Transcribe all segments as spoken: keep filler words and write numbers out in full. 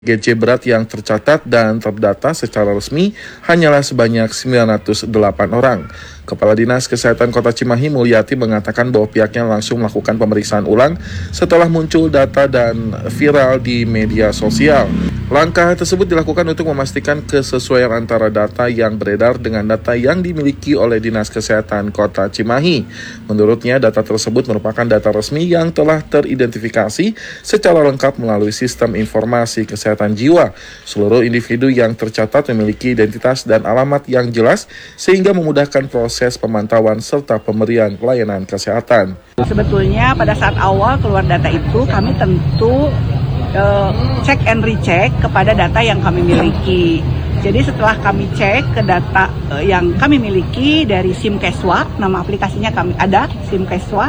G J berat yang tercatat dan terdata secara resmi hanyalah sebanyak sembilan ratus delapan orang. Kepala Dinas Kesehatan Kota Cimahi Mulyati mengatakan bahwa pihaknya langsung melakukan pemeriksaan ulang setelah muncul data dan viral di media sosial. Langkah tersebut dilakukan untuk memastikan kesesuaian antara data yang beredar dengan data yang dimiliki oleh Dinas Kesehatan Kota Cimahi. Menurutnya, data tersebut merupakan data resmi yang telah teridentifikasi secara lengkap melalui sistem informasi kesehatan jiwa. Seluruh individu yang tercatat memiliki identitas dan alamat yang jelas sehingga memudahkan proses pemantauan serta pemberian layanan kesehatan. Sebetulnya pada saat awal keluar data itu kami tentu Uh, cek and recheck kepada data yang kami miliki. Jadi setelah kami cek ke data uh, yang kami miliki dari SIMKeswa, nama aplikasinya kami ada, SIMKeswa,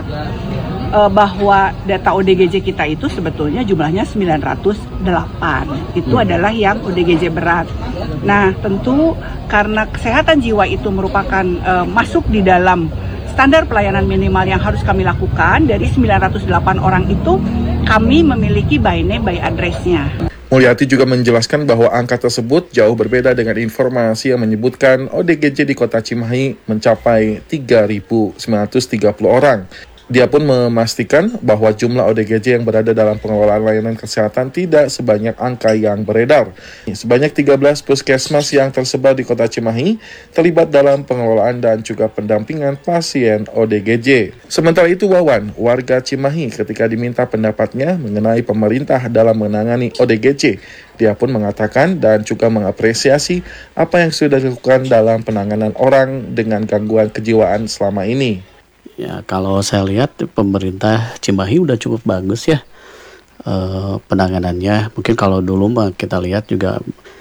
uh, bahwa data O D G J kita itu sebetulnya jumlahnya sembilan ratus delapan. Itu hmm. adalah yang O D G J berat. Nah, tentu karena kesehatan jiwa itu merupakan uh, masuk di dalam standar pelayanan minimal yang harus kami lakukan, dari sembilan ratus delapan orang itu kami memiliki by name by address-nya. Mulyati juga menjelaskan bahwa angka tersebut jauh berbeda dengan informasi yang menyebutkan O D G J di Kota Cimahi mencapai tiga ribu sembilan ratus tiga puluh orang. Dia pun memastikan bahwa jumlah O D G J yang berada dalam pengelolaan layanan kesehatan tidak sebanyak angka yang beredar. Sebanyak tiga belas puskesmas yang tersebar di Kota Cimahi terlibat dalam pengelolaan dan juga pendampingan pasien O D G J. Sementara itu, Wawan, warga Cimahi, ketika diminta pendapatnya mengenai pemerintah dalam menangani O D G J, dia pun mengatakan dan juga mengapresiasi apa yang sudah dilakukan dalam penanganan orang dengan gangguan kejiwaan selama ini. Ya, kalau saya lihat pemerintah Cimahi udah cukup bagus ya e, penanganannya. Mungkin kalau dulu mah kita lihat juga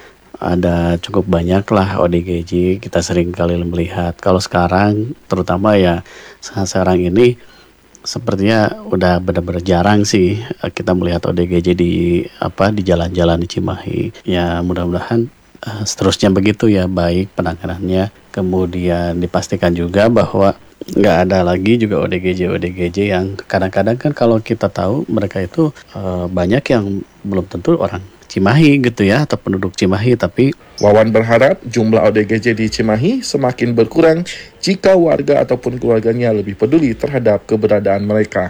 ada cukup banyak lah O D G J, kita sering kali melihat. Kalau sekarang terutama ya sekarang ini sepertinya udah benar-benar jarang sih kita melihat O D G J di apa di jalan-jalan di Cimahi. Ya mudah-mudahan uh, seterusnya begitu ya, baik penanganannya. Kemudian dipastikan juga bahwa nggak ada lagi juga O D G J O D G J yang kadang-kadang kan kalau kita tahu mereka itu uh, banyak yang belum tentu orang Cimahi gitu ya, atau penduduk Cimahi. Tapi Wawan berharap jumlah O D G J di Cimahi semakin berkurang jika warga ataupun keluarganya lebih peduli terhadap keberadaan mereka.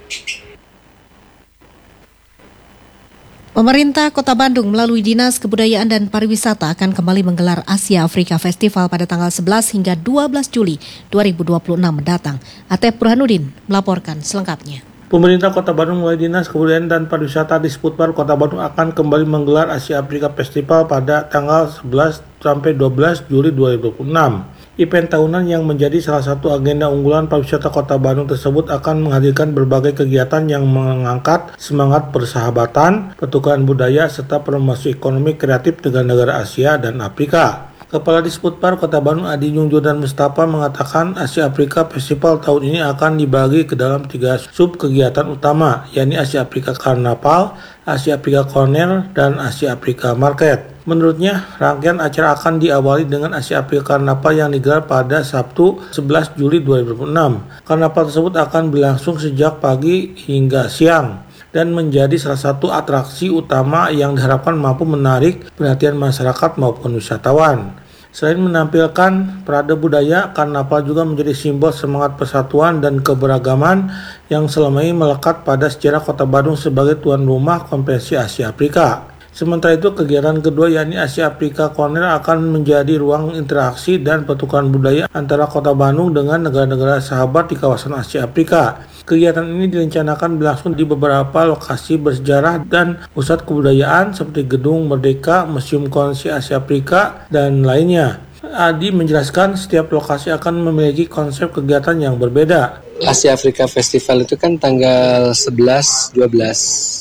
Pemerintah Kota Bandung melalui Dinas Kebudayaan dan Pariwisata akan kembali menggelar Asia Afrika Festival pada tanggal sebelas hingga dua belas Juli dua ribu dua puluh enam mendatang. Atep Burhanuddin melaporkan selengkapnya. Pemerintah Kota Bandung melalui Dinas Kebudayaan dan Pariwisata Disputpar Kota Bandung akan kembali menggelar Asia Afrika Festival pada tanggal sebelas sampai dua belas Juli dua ribu dua puluh enam. Event tahunan yang menjadi salah satu agenda unggulan pariwisata Kota Bandung tersebut akan menghadirkan berbagai kegiatan yang mengangkat semangat persahabatan, pertukaran budaya, serta promosi ekonomi kreatif negara-negara Asia dan Afrika. Kepala Disputpar Kota Bandung Adi Junjurdan Mustafa mengatakan Asia Afrika Festival tahun ini akan dibagi ke dalam tiga sub kegiatan utama, yakni Asia Afrika Karnaval, Asia Afrika Corner, dan Asia Afrika Market. Menurutnya, rangkaian acara akan diawali dengan Asia Afrika Karnaval yang digelar pada Sabtu sebelas Juli dua ribu dua puluh enam. Karnaval tersebut akan berlangsung sejak pagi hingga siang dan menjadi salah satu atraksi utama yang diharapkan mampu menarik perhatian masyarakat maupun wisatawan. Selain menampilkan parade budaya, karnaval juga menjadi simbol semangat persatuan dan keberagaman yang selama ini melekat pada sejarah Kota Bandung sebagai tuan rumah Konferensi Asia Afrika. Sementara itu, kegiatan kedua yakni Asia Afrika Corner akan menjadi ruang interaksi dan pertukaran budaya antara Kota Bandung dengan negara-negara sahabat di kawasan Asia Afrika. Kegiatan ini direncanakan berlangsung di beberapa lokasi bersejarah dan pusat kebudayaan seperti Gedung Merdeka, Museum Konferensi Asia Afrika, dan lainnya. Adi menjelaskan setiap lokasi akan memiliki konsep kegiatan yang berbeda. Asia Afrika Festival itu kan tanggal sebelas dua belas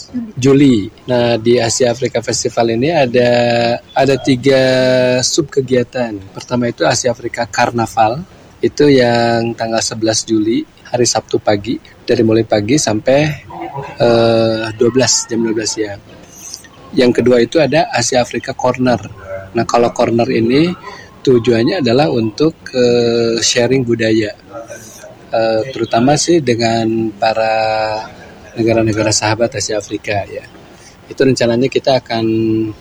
Juli. Nah, di Asia Afrika Festival ini ada ada tiga sub kegiatan. Pertama itu Asia Afrika Karnaval. Itu yang tanggal sebelas Juli, hari Sabtu pagi, dari mulai pagi sampai uh, dua belas jam dua belas siang. Yang kedua itu ada Asia Afrika Corner. Nah, kalau corner ini tujuannya adalah untuk uh, sharing budaya. Uh, terutama sih dengan para negara-negara sahabat Asia Afrika ya. Itu rencananya kita akan